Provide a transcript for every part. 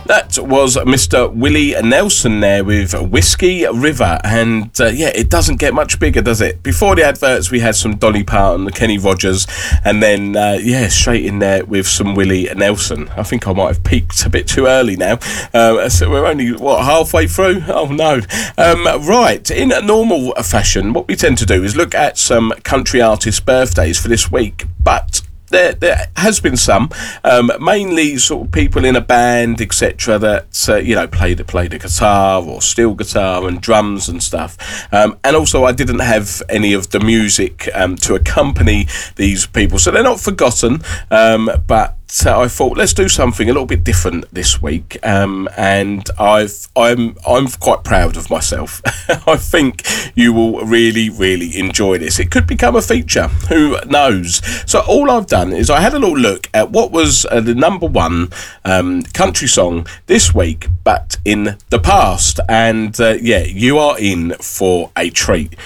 That was Mr. Willie Nelson there with Whiskey River, and it doesn't get much bigger, does it? Before the adverts, we had some Dolly Parton, Kenny Rogers, and then straight in there with some Willie Nelson. I think I might have peaked a bit too early now. So we're only halfway through. Oh no! Right, in a normal fashion, what we tend to do is look at some country artists' birthdays for this week, but there has been some, mainly sort of people in a band, etc., that play the guitar or steel guitar and drums and stuff. And also, I didn't have any of the music to accompany these people, so they're not forgotten. But I thought, let's do something a little bit different this week, and I'm quite proud of myself. I think you will really, really enjoy this. It could become a feature, who knows? So all I've done is I had a little look at what was the number one country song this week, but in the past, and you are in for a treat.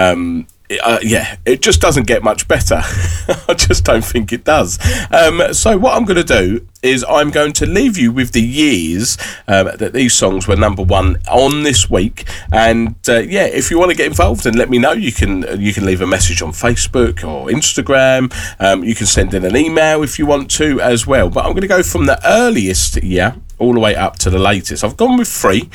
It just doesn't get much better. I just don't think it does. So what I'm going to do is I'm going to leave you with the years that these songs were number one on this week, and if you want to get involved and let me know, you can leave a message on Facebook or Instagram. You can send in an email if you want to as well, but I'm going to go from the earliest year all the way up to the latest. I've gone with three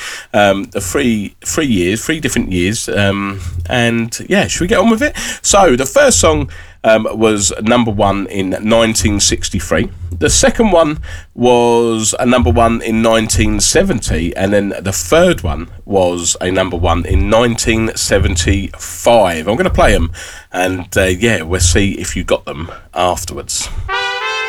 different years, should we get on with it? So the first song was number one in 1963. The second one was a number one in 1970, and then the third one was a number one in 1975. I'm going to play them, and we'll see if you got them afterwards.